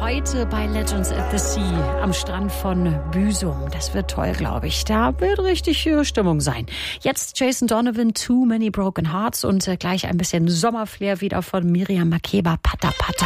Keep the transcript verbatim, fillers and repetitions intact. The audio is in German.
Heute bei Legends at the Sea am Strand von Büsum. Das wird toll, glaube ich. Da wird richtig Stimmung sein. Jetzt Jason Donovan, Too Many Broken Hearts und gleich ein bisschen Sommerflair wieder von Miriam Makeba, Pata Pata.